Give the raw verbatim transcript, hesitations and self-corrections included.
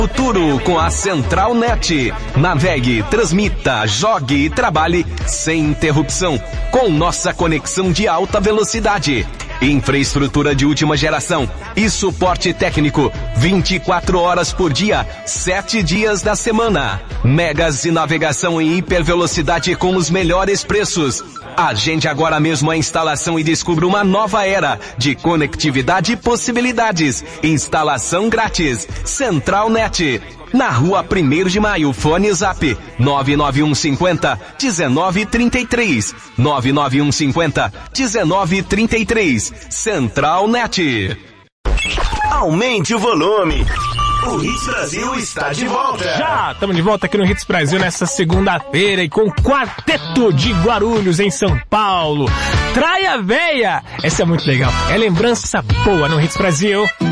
Futuro com a Central Net. Navegue, transmita, jogue e trabalhe sem interrupção com nossa conexão de alta velocidade. Infraestrutura de última geração e suporte técnico vinte e quatro horas por dia, sete dias da semana. Megas e navegação em hipervelocidade com os melhores preços. Agende agora mesmo a instalação e descubra uma nova era de conectividade e possibilidades. Instalação grátis. Central Net. Na rua primeiro de maio, fone zap nove nove um cinco zero um nove três três. nove nove um cinco zero um nove três três. Central Net. Aumente o volume. O Hits Brasil está de volta. Já estamos de volta aqui no Hits Brasil nessa segunda-feira e com o Quarteto de Guarulhos em São Paulo. Traia Véia. Essa é muito legal. É lembrança boa no Hits Brasil.